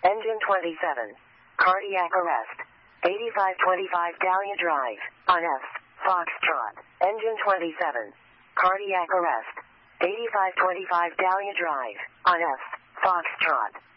Engine 27. Cardiac arrest. 8525 Dahlia Drive, on F. Foxtrot. Engine 27. Cardiac arrest. 8525 Dahlia Drive, on F. Foxtrot.